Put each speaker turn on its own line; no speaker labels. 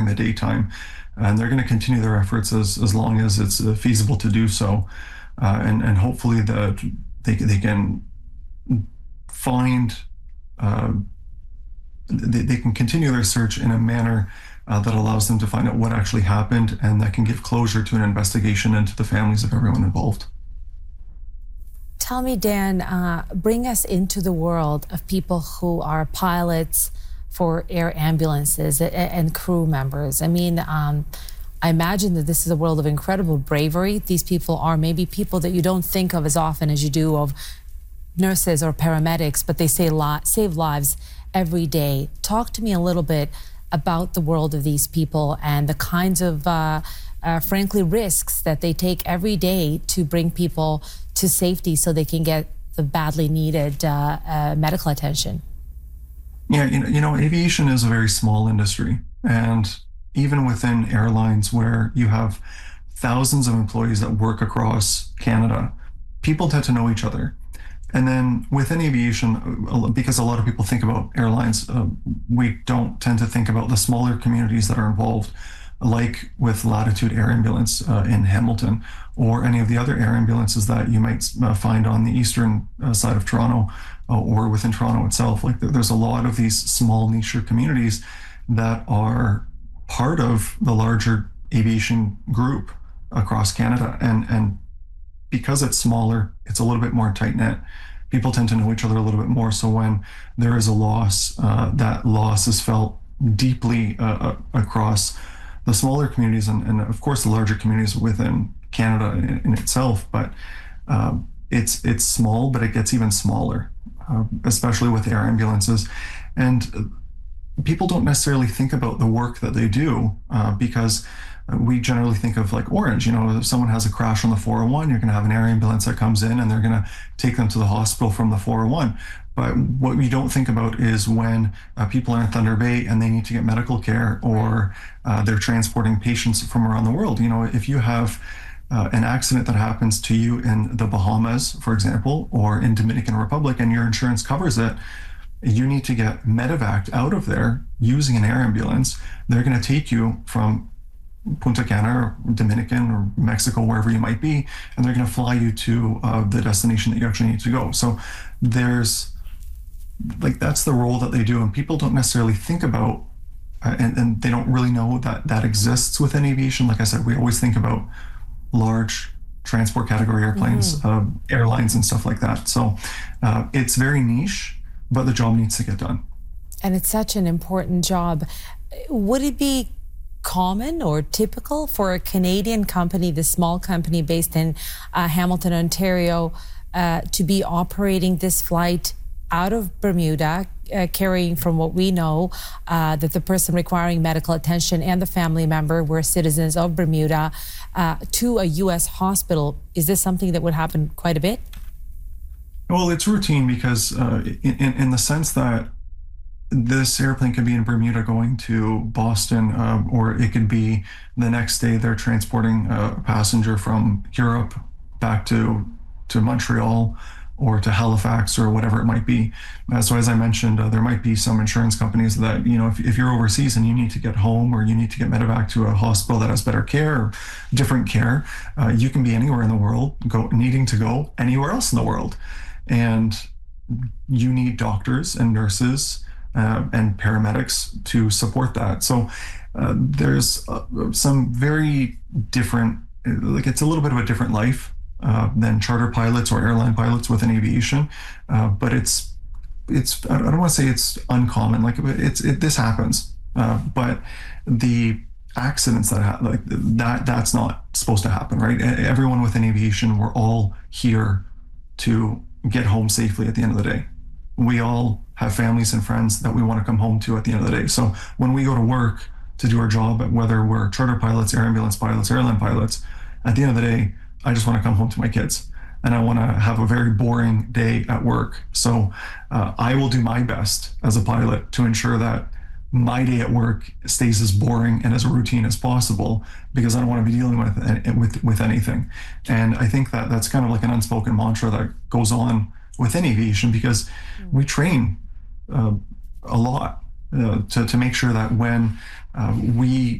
midday time. And they're going to continue their efforts as long as it's feasible to do so. And hopefully that they can find, they can continue their search in a manner that allows them to find out what actually happened and that can give closure to an investigation into the families of everyone involved.
Tell me, Dan, bring us into the world of people who are pilots for air ambulances and crew members. I mean, I imagine that this is a world of incredible bravery. These people are maybe people that you don't think of as often as you do of nurses or paramedics, but they save lives every day. Talk to me a little bit about the world of these people and the kinds of, frankly, risks that they take every day to bring people to safety so they can get the badly needed medical attention.
Yeah, aviation is a very small industry. And even within airlines where you have thousands of employees that work across Canada, people tend to know each other. And then within aviation, because a lot of people think about airlines, we don't tend to think about the smaller communities that are involved, like with Latitude Air Ambulance in Hamilton, or any of the other air ambulances that you might find on the eastern side of Toronto or within Toronto itself. Like there's a lot of these small niche communities that are part of the larger aviation group across Canada. And because it's smaller, it's a little bit more tight-knit. People tend to know each other a little bit more. So when there is a loss, that loss is felt deeply across the smaller communities and of course the larger communities within Canada in itself. But it's small, but it gets even smaller, especially with air ambulances. And people don't necessarily think about the work that they do because we generally think of like Ornge. If someone has a crash on the 401, you're going to have an air ambulance that comes in and they're going to take them to the hospital from the 401. But what we don't think about is when people are in Thunder Bay and they need to get medical care, or they're transporting patients from around the world. If you have an accident that happens to you in the Bahamas, for example, or in Dominican Republic, and your insurance covers it, you need to get medevaced out of there using an air ambulance. They're going to take you from Punta Cana or Dominican or Mexico, wherever you might be, and they're going to fly you to the destination that you actually need to go. So that's the role that they do, and people don't necessarily think about, and they don't really know that exists within aviation. Like I said, we always think about large transport category airplanes, airlines and stuff like that. So it's very niche, but the job needs to get done.
And it's such an important job. Would it be common or typical for a Canadian company, the small company based in Hamilton, Ontario, to be operating this flight out of Bermuda, carrying, from what we know, that the person requiring medical attention and the family member were citizens of Bermuda, to a U.S. hospital? Is this something that would happen quite a bit?
Well, it's routine because in the sense that this airplane could be in Bermuda going to Boston, or it could be the next day they're transporting a passenger from Europe back to Montreal or to Halifax or whatever it might be. So as I mentioned, there might be some insurance companies that, if you're overseas and you need to get home or you need to get medevaced to a hospital that has better care or different care, you can be anywhere in the world, needing to go anywhere else in the world. And you need doctors and nurses and paramedics to support that. So there's some very different, it's a little bit of a different life than charter pilots or airline pilots within aviation. But it's I don't want to say it's uncommon, this happens. But the accidents that's not supposed to happen, right? Everyone within aviation, we're all here to get home safely at the end of the day. We all have families and friends that we want to come home to at the end of the day. So when we go to work to do our job, whether we're charter pilots, air ambulance pilots, airline pilots, at the end of the day, I just want to come home to my kids and I want to have a very boring day at work. So I will do my best as a pilot to ensure that my day at work stays as boring and as routine as possible, because I don't want to be dealing with anything. And I think that that's kind of like an unspoken mantra that goes on within aviation, because we train a lot to make sure that when we